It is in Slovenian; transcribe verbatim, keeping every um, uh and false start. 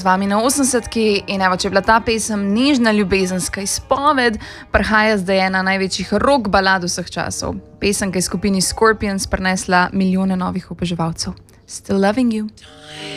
vami na osemdesetki in evo, če je bila ta pesem nežna ljubezenska izpoved, prihaja zdaj ena največjih rock balad vseh časov. Pesem, ki je skupini Scorpions prinesla milijone novih oboževalcev. Still loving you.